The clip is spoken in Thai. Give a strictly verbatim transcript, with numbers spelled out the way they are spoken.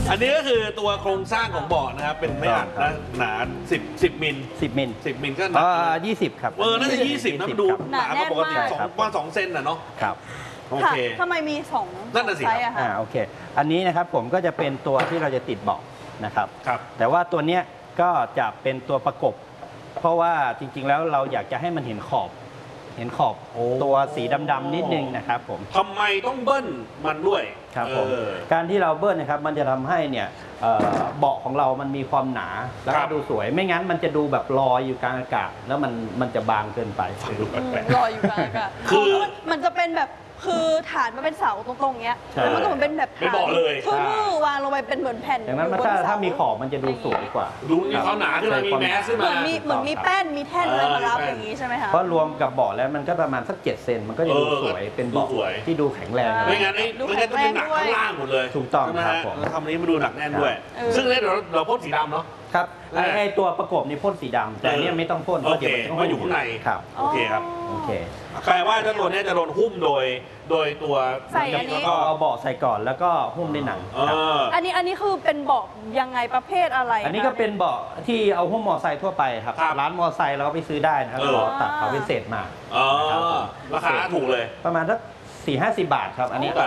อันนี้ก็คือตัวโครงสร้างของเบาะนะครับเป็นไม่อัดนะหนาสิบ สิบมิลสิบมิลสิบมิลก็หนาอ่ายี่สิบครับเออน่าจะยี่สิบนะมันดูหนาแน่นปกติมากสองประมาณสองเซนน่ะเนาะครับโอค่ะเคทำไมมีสองนั่นน่ะสิไซส์อะคะอ่าโอเค อันนี้นะครับผมก็จะเป็นตัวที่เราจะติดเบาะนะครับครับแต่ว่าตัวเนี้ยก็จะเป็นตัวประกบ เพราะว่าจริงๆแล้วเราอยากจะให้มันเห็นขอบ เห็นขอบโอ้ตัวสีดำๆนิดนึงนะครับผมทำไมต้องเบิ้ลมันด้วยครับผมเออการที่เราเบิ้ลนะครับมันจะทำให้เนี่ยเอ่อเบาะของเรามันมีความหนาแล้วครัก็บดูสวย ไม่งั้นมันจะดูแบบลอยอยู่กลางอากาศ แล้วมันมันจะบางเกินไปดูแปอืมลกลอยอยู่กลางอากาศคือมันจะเป็นแบบคือฐานมันเป็นเสาตรงๆเงี้ยใช่แล้วมันก็เหมือนเป็นแบบไม่บอกเลยทื่อๆวางลงไปเป็นเหมือนแผ่นดังนั้นมันอยู่บถ้าเสถ้ามีขอบมันจะดูสวยกว่าๆดูมีความหนาขึ้นมามีแมสขึ้นเหมืมาอนมีเหมือนมีแป้นมีแท่นอะไรมารับอย่างนี้ใช่ไหมคะเพราะรวมกับเบาะแล้วมันก็ประมาณสักเจ็ดเซนมันก็จะดูสวยเป็นเบาะดูสวยที่ดูแข็งแรงอ่าไม่งั้นไอ้ดูไม่งั้นจะเป็นหนักแข็งแรงด้วยข้างล่างหมดเลยถูกต้องใช่ไหมครับฮะผมแล้วทำอันนี้มาดูหนักแน่นด้วยเออซึ่งเนี่ยเดี๋ยวเราพ่นสีดำเนาะครับไอ้ไอ้ตัวประกบนี่พ่นสีดำแต่อันเนี่ยไม่ต้องพ่นโอเคดี๋วมันอยู่ข้างในครับโอเคครับโอเคแปลว่าเจ้าตัวเนี้ยจะโดนหุ้มโดยโดยตัวใส่อันนี้แล้วก็ก็เอาเบาะใส่ก่อนแล้วก็หุ้มด้วยหนังเอครับออันนี้อันนี้คือเป็นเบาะยังไงประเภทอะไรอันนี้ก็เป็นเบาะที่เอาหุ้มมอไซค์ทั่วไปครับครับร้านมอไซค์เราก็ไปซื้อได้นะครับเออเราตัดเขาพิเศษมาเออราคาถูกเลยประมาณสักสี่ห้าสิบบาทครับ อันนี้แต่